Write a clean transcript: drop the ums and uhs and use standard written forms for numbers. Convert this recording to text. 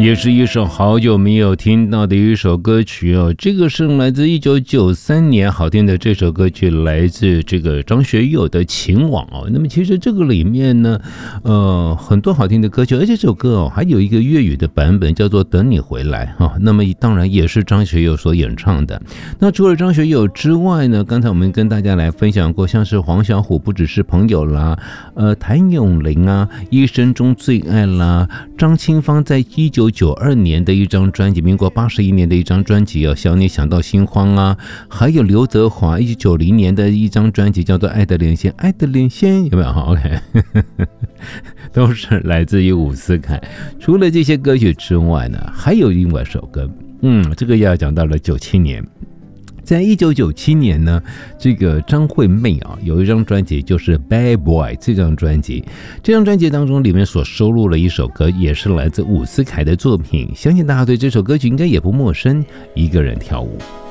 也是一首好久没有听到的一首歌曲哦。这个是来自1993年，好听的这首歌曲来自这个张学友的《情网》哦。那么其实这个里面呢，很多好听的歌曲，而且这首歌哦还有一个粤语的版本叫做《等你回来》哈。那么当然也是张学友所演唱的。那除了张学友之外呢，刚才我们跟大家来分享过，像是黄小琥不只是朋友啦，谭咏麟啊，一生中最爱啦，张清芳在1992年的一张专辑，民国81年的一张专辑想你想到心慌啊，还有刘德华1990年的一张专辑叫做《爱的连线》，爱的连线有没有 ？OK， 都是来自于伍思凯。除了这些歌曲之外呢，还有另外一首歌，这个要讲到了97年。在1997年呢，这个张惠妹有一张专辑就是《Bad Boy》这张专辑，当中里面所收录了一首歌，也是来自伍思凯的作品，相信大家对这首歌曲应该也不陌生，《一个人跳舞》。